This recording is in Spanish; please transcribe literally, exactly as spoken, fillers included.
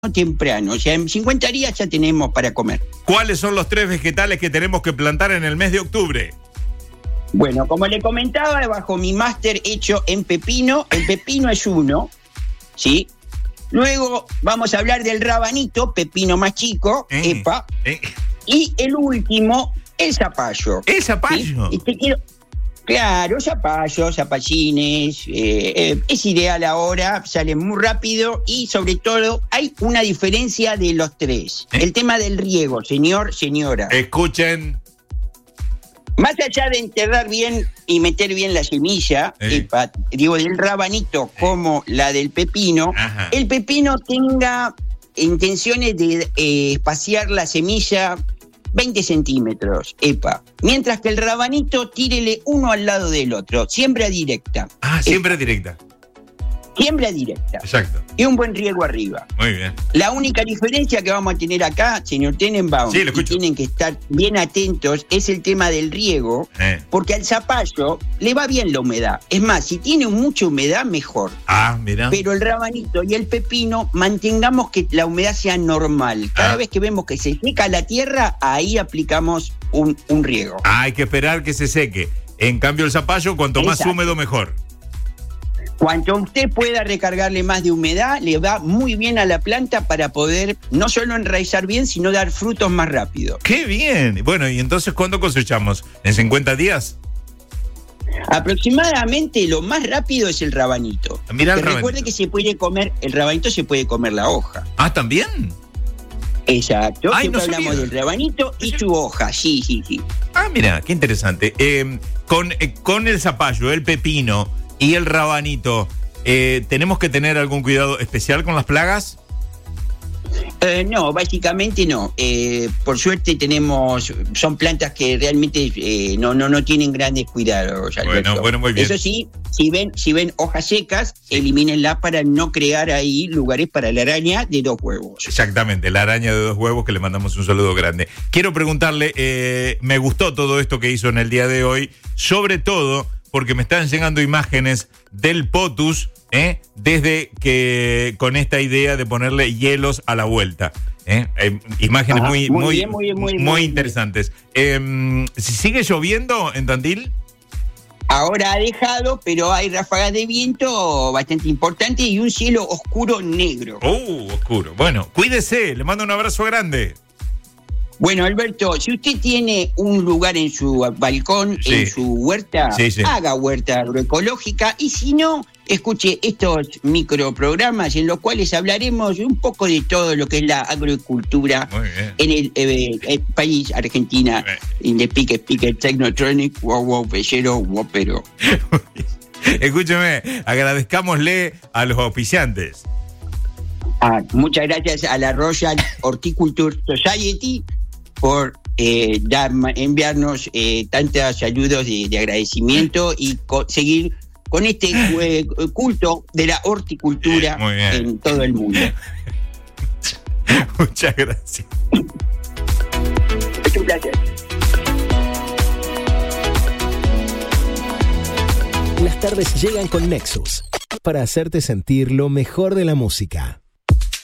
temprano, o sea, en cincuenta días ya tenemos para comer. ¿Cuáles son los tres vegetales que tenemos que plantar en el mes de octubre? Bueno, como le comentaba, bajo mi máster hecho en pepino, el pepino es uno, ¿sí? Luego vamos a hablar del rabanito, pepino más chico, eh, epa. Eh. Y el último, el zapallo. ¿El zapallo? ¿Sí? Y te quiero... Claro, zapallos, zapallines, eh, eh, es ideal ahora, sale muy rápido y sobre todo hay una diferencia de los tres. ¿Eh? El tema del riego, señor, señora. Escuchen. Más allá de enterrar bien y meter bien la semilla, ¿Eh? epa, digo, del rabanito como la del pepino, Ajá. el pepino tenga intenciones de eh, espaciar la semilla veinte centímetros, epa. Mientras que el rabanito, tírele uno al lado del otro. Siembra directa. Ah, siembra directa. Siembra directa. Exacto. Y un buen riego arriba. Muy bien. La única diferencia que vamos a tener acá, señor Tenenbaum, sí, lo escucho. y tienen que estar bien atentos, es el tema del riego, eh. porque al zapallo le va bien la humedad. Es más, si tiene mucha humedad, mejor. Ah, mira. Pero el rabanito y el pepino, mantengamos que la humedad sea normal. Cada ah. vez que vemos que se seca la tierra, ahí aplicamos un, un riego. Ah, hay que esperar que se seque. En cambio, el zapallo, cuanto Exacto. más húmedo, mejor. Cuanto usted pueda recargarle más de humedad, le va muy bien a la planta para poder no solo enraizar bien, sino dar frutos más rápido. ¡Qué bien! Bueno, ¿y entonces cuándo cosechamos? ¿En cincuenta días? Aproximadamente lo más rápido es el rabanito. Mira el rabanito. Recuerde que se puede comer, el rabanito se puede comer la hoja. ¿Ah, también? Exacto. Ay, no hablamos sabía. del rabanito y su hoja, sí, sí, sí. Ah, mira, qué interesante. Eh, con, eh, con el zapallo, el pepino y el rabanito, eh, ¿tenemos que tener algún cuidado especial con las plagas? Eh, no, básicamente no. Eh, por suerte tenemos, son plantas que realmente eh, no, no, no tienen grandes cuidados, Alberto. Bueno, bueno, muy bien. Eso sí, si ven, si ven hojas secas, sí. elimínenlas para no crear ahí lugares para la araña de dos huevos. Exactamente, la araña de dos huevos, que le mandamos un saludo grande. Quiero preguntarle, eh, me gustó todo esto que hizo en el día de hoy, sobre todo porque me están llegando imágenes del potus, ¿eh? desde que con esta idea de ponerle hielos a la vuelta. ¿eh? Eh, imágenes Ajá, muy, muy, muy, bien, muy, bien, muy, muy, muy interesantes. Eh, ¿Sigue lloviendo en Tandil? Ahora ha dejado, pero hay ráfagas de viento bastante importantes y un cielo oscuro negro. Uh, oscuro. Bueno, cuídese, le mando un abrazo grande. Bueno, Alberto, si usted tiene un lugar en su balcón, sí. en su huerta, sí, sí. haga huerta agroecológica, y si no, escuche estos microprogramas en los cuales hablaremos un poco de todo lo que es la agrocultura en el, eh, el país Argentina, en the Pique Pique Technotronic, wow, wow, pellero, wow, pero. Escúcheme, agradezcámosle a los auspiciantes. Ah, muchas gracias a la Royal Horticulture Society por eh, dar, enviarnos eh, tantos saludos de, de agradecimiento y co- seguir con este eh, culto de la horticultura eh, en todo el mundo. Muchas gracias. Es un placer. Las tardes llegan con Nexus para hacerte sentir lo mejor de la música.